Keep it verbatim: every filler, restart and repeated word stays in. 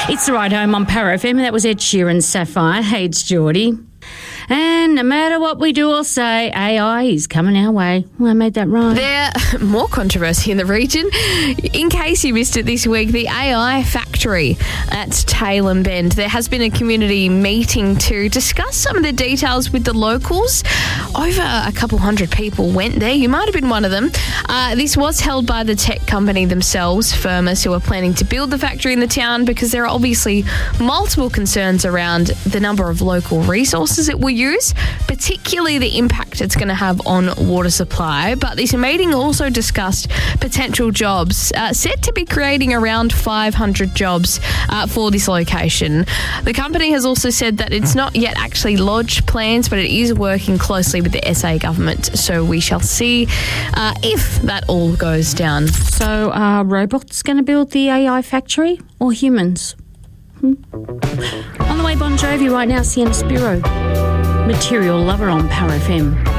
It's the Ride Home on Power F M. That was Ed Sheeran's Sapphire. Hey, it's Geordie. And no matter what we do or say, A I is coming our way. Well, I made that right. There more controversy in the region. In case you missed it this week, the A I factory at Tailem Bend. There has been a community meeting to discuss some of the details with the locals. Over a couple hundred people went there. You might have been one of them. Uh, this was held by the tech company themselves, Firmus, who are planning to build the factory in the town because there are obviously multiple concerns around the number of local resources it will use, particularly the impact it's going to have on water supply. But this meeting also discussed potential jobs, uh, set to be creating around five hundred jobs uh, for this location. The company has also said that it's not yet actually lodged plans, but it is working closely with the S A government. So we shall see uh, if that all goes down. So are robots going to build the A I factory or humans? Hmm? On the way, Bon Jovi right now, Sienna Spiro. Material Lover on Power F M.